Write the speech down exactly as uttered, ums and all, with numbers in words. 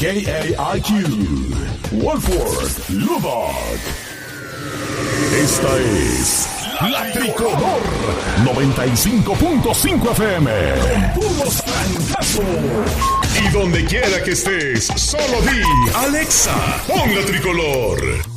K A I Q, Wolford, Lubbock. Esta es La Tricolor noventa y cinco punto cinco F M. Con puros francazos. Y donde quiera que estés, solo di Alexa, pon La Tricolor.